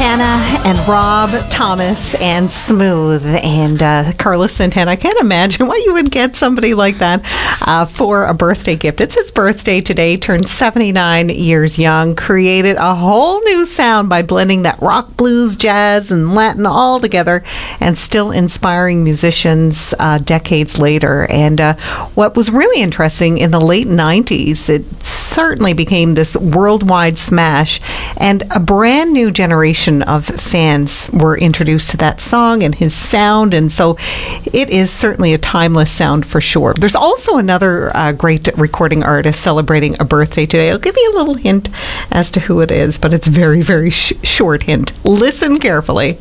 Santana and Rob Thomas and Smooth and Carlos Santana. I can't imagine why you would get somebody like that for a birthday gift. It's his birthday today, turned 79 years young, created a whole new sound by blending that rock, blues, jazz, and Latin all together, and still inspiring musicians decades later. And what was really interesting, in the late 90s, it certainly became this worldwide smash, and a brand new generation of fans were introduced to that song and his sound, and so it is certainly a timeless sound for sure. There's also another great recording artist celebrating a birthday today. I'll give you a little hint as to who it is, but it's very, very short hint. Listen carefully.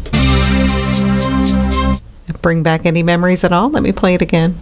Bring back any memories at all? Let me play it again.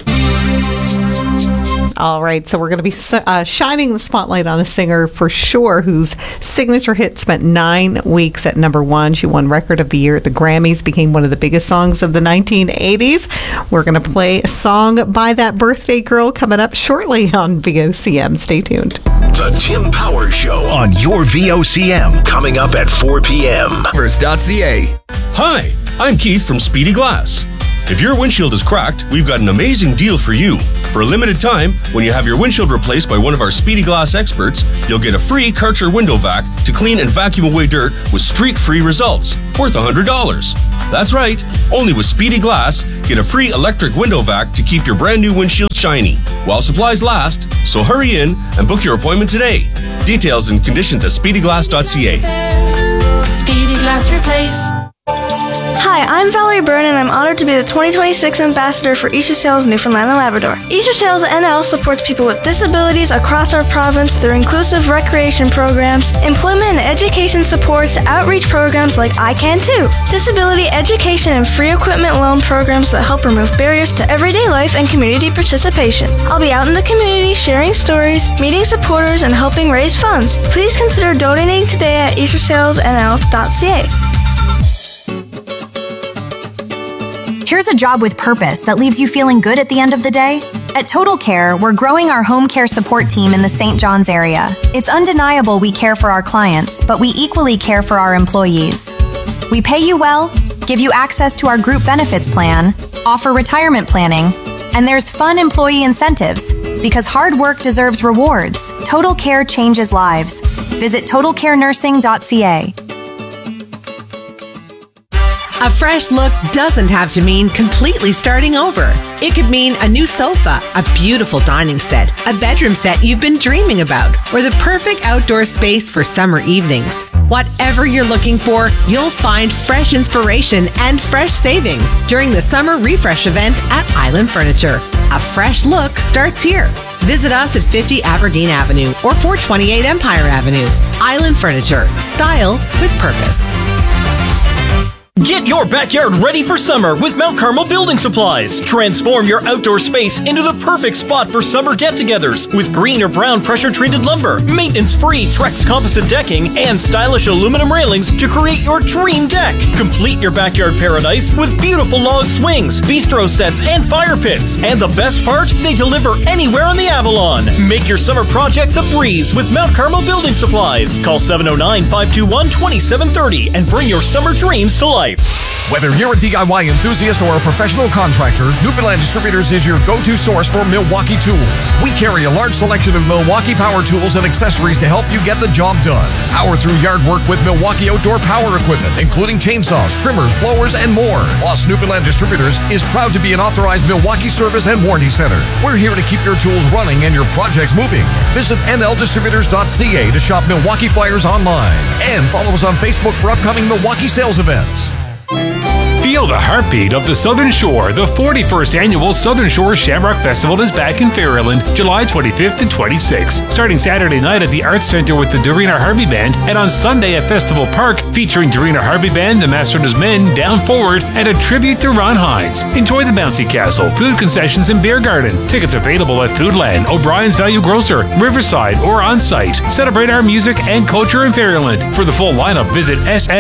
All right, so we're going to be shining the spotlight on a singer for sure whose signature hit spent 9 weeks at number one. She won Record of the Year at the Grammys, became one of the biggest songs of the 1980s. We're going to play a song by that birthday girl coming up shortly on VOCM. Stay tuned. The Tim Power Show on your VOCM, coming up at 4 p.m. First.ca. Hi, I'm Keith from Speedy Glass. If your windshield is cracked, we've got an amazing deal for you. For a limited time, when you have your windshield replaced by one of our Speedy Glass experts, you'll get a free Karcher window vac to clean and vacuum away dirt with streak-free results, worth $100. That's right, only with Speedy Glass, get a free electric window vac to keep your brand new windshield shiny, while supplies last, so hurry in and book your appointment today. Details and conditions at speedyglass.ca. Speedy Glass Replace. Hi, I'm Valerie Byrne, and I'm honored to be the 2026 ambassador for Easter Sales Newfoundland and Labrador. Easter Sales NL supports people with disabilities across our province through inclusive recreation programs, employment and education supports, outreach programs like I Can Too, disability education and free equipment loan programs that help remove barriers to everyday life and community participation. I'll be out in the community sharing stories, meeting supporters, and helping raise funds. Please consider donating today at eastersalesnl.ca. Here's a job with purpose that leaves you feeling good at the end of the day. At Total Care, we're growing our home care support team in the St. John's area. It's undeniable we care for our clients, but we equally care for our employees. We pay you well, give you access to our group benefits plan, offer retirement planning, and there's fun employee incentives. Because hard work deserves rewards, Total Care changes lives. Visit totalcarenursing.ca. A fresh look doesn't have to mean completely starting over. It could mean a new sofa, a beautiful dining set, a bedroom set you've been dreaming about, or the perfect outdoor space for summer evenings. Whatever you're looking for, you'll find fresh inspiration and fresh savings during the Summer Refresh event at Island Furniture. A fresh look starts here. Visit us at 50 Aberdeen Avenue or 428 Empire Avenue. Island Furniture. Style with purpose. Get your backyard ready for summer with Mount Carmel Building Supplies. Transform your outdoor space into the perfect spot for summer get-togethers with green or brown pressure-treated lumber, maintenance-free Trex composite decking, and stylish aluminum railings to create your dream deck. Complete your backyard paradise with beautiful log swings, bistro sets, and fire pits. And the best part? They deliver anywhere on the Avalon. Make your summer projects a breeze with Mount Carmel Building Supplies. Call 709-521-2730 and bring your summer dreams to life. Whether you're a DIY enthusiast or a professional contractor, Newfoundland Distributors is your go-to source for Milwaukee tools. We carry a large selection of Milwaukee power tools and accessories to help you get the job done. Power through yard work with Milwaukee outdoor power equipment, including chainsaws, trimmers, blowers, and more. Plus, Newfoundland Distributors is proud to be an authorized Milwaukee service and warranty center. We're here to keep your tools running and your projects moving. Visit nldistributors.ca to shop Milwaukee flyers online. And follow us on Facebook for upcoming Milwaukee sales events. Feel the heartbeat of the Southern Shore. The 41st Annual Southern Shore Shamrock Festival is back in Fairland, July 25th to 26th. Starting Saturday night at the Arts Center with the Dorina Harvey Band, and on Sunday at Festival Park, featuring Dorina Harvey Band, the Master and His Men, Down Forward, and a tribute to Ron Hines. Enjoy the bouncy castle, food concessions, and beer garden. Tickets available at Foodland, O'Brien's Value Grocer, Riverside, or on site. Celebrate our music and culture in Fairland. For the full lineup, visit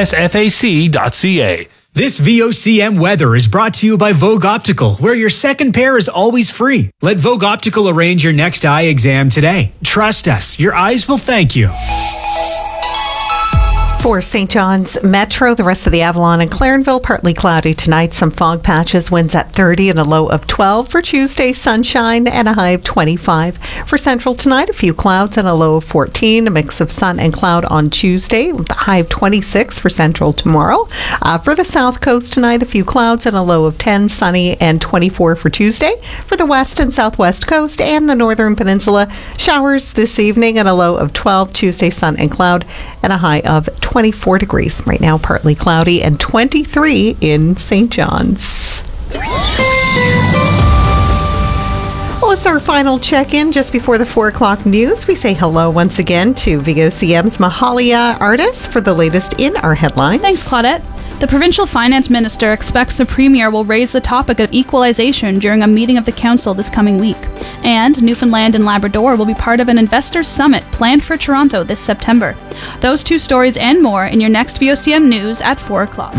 ssfac.ca. This VOCM weather is brought to you by Vogue Optical, where your second pair is always free. Let Vogue Optical arrange your next eye exam today. Trust us, your eyes will thank you. For St. John's Metro, the rest of the Avalon and Clarenville, partly cloudy tonight. Some fog patches, winds at 30 and a low of 12. For Tuesday, sunshine and a high of 25. For Central tonight, a few clouds and a low of 14. A mix of sun and cloud on Tuesday with a high of 26 for Central tomorrow. For the South Coast tonight, a few clouds and a low of 10. Sunny and 24 for Tuesday. For the West and Southwest Coast and the Northern Peninsula, showers this evening and a low of 12. Tuesday, sun and cloud and a high of 24 degrees. Right now, partly cloudy and 23 in St. John's. Well, it's our final check-in just before the 4 o'clock news. We say hello once again to VOCM's Mahalia Artis for the latest in our headlines. Thanks, Claudette. The provincial finance minister expects the premier will raise the topic of equalization during a meeting of the council this coming week. And Newfoundland and Labrador will be part of an investor summit planned for Toronto this September. Those two stories and more in your next VOCM news at 4 o'clock.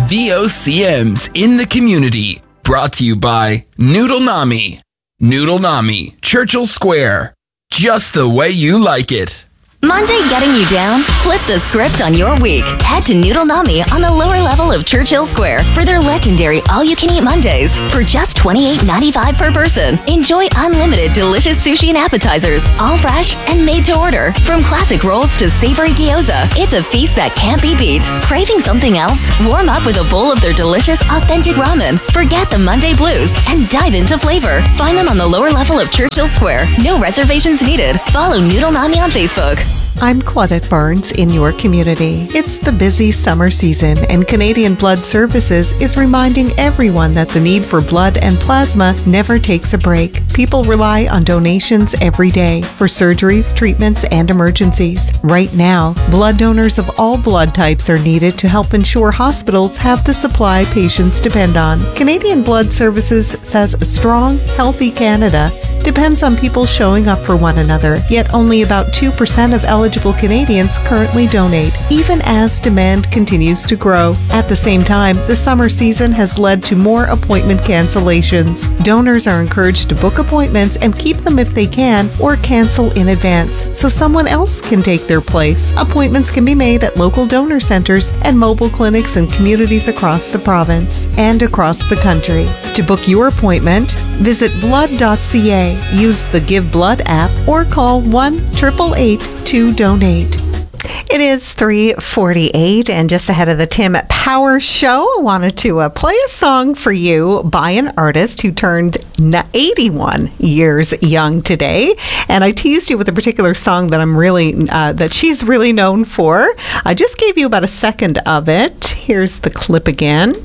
VOCM's in the community. Brought to you by Noodle Nami. Noodle Nami, Churchill Square. Just the way you like it. Monday getting you down? Flip the script on your week. Head to Noodle Nami on the lower level of Churchill Square for their legendary all-you-can-eat Mondays for just $28.95 per person. Enjoy unlimited delicious sushi and appetizers, all fresh and made to order. From classic rolls to savory gyoza, it's a feast that can't be beat. Craving something else? Warm up with a bowl of their delicious, authentic ramen. Forget the Monday blues and dive into flavor. Find them on the lower level of Churchill Square. No reservations needed. Follow Noodle Nami on Facebook. I'm Claudette Barnes in your community. It's the busy summer season, and Canadian Blood Services is reminding everyone that the need for blood and plasma never takes a break. People rely on donations every day for surgeries, treatments, and emergencies. Right now, blood donors of all blood types are needed to help ensure hospitals have the supply patients depend on. Canadian Blood Services says a strong, healthy Canada depends on people showing up for one another, yet only about 2% of eligible Canadians currently donate, even as demand continues to grow. At the same time, the summer season has led to more appointment cancellations. Donors are encouraged to book appointments and keep them if they can, or cancel in advance so someone else can take their place. Appointments can be made at local donor centers and mobile clinics in communities across the province and across the country. To book your appointment, visit blood.ca. Use the Give Blood app or call 1-888-2-DONATE. It is 3:48, and just ahead of the Tim Power Show, I wanted to play a song for you by an artist who turned 81 years young today. And I teased you with a particular song that I'm really that she's really known for. I just gave you about a second of it. Here's the clip again.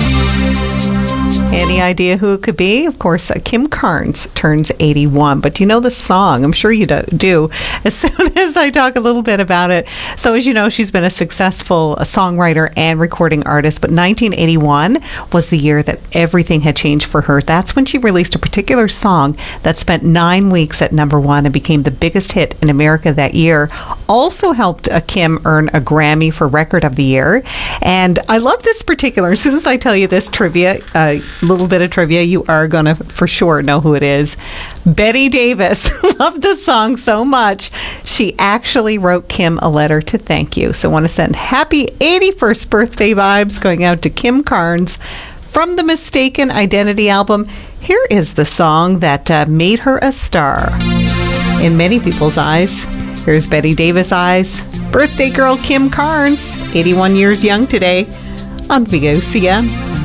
Any idea who it could be? Of course, Kim Carnes turns 81. But do you know the song? I'm sure you do as soon as I talk a little bit about it. So as you know, she's been a successful songwriter and recording artist. But 1981 was the year that everything had changed for her. That's when she released a particular song that spent 9 weeks at #1 and became the biggest hit in America that year. Also helped Kim earn a Grammy for Record of the Year. And I love this particular. As soon as I tell you this trivia, little bit of trivia, you are going to for sure know who it is. Betty Davis loved the song so much, she actually wrote Kim a letter to thank you. So I want to send happy 81st birthday vibes going out to Kim Carnes from the Mistaken Identity album. Here is the song that made her a star in many people's eyes. Here's Betty Davis' eyes. Birthday girl Kim Carnes, 81 years young today on VOCM.